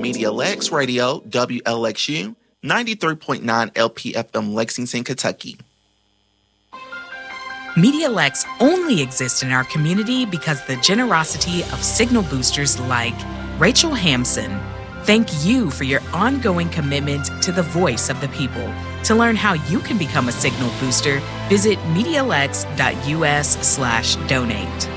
Media Lex Radio, WLXU, 93.9 LPFM Lexington, Kentucky. Media Lex only exists in our community because the generosity of signal boosters like Rachel Hampson. Thank you for your ongoing commitment to the voice of the people. To learn how you can become a signal booster, visit MediaLex.us/donate.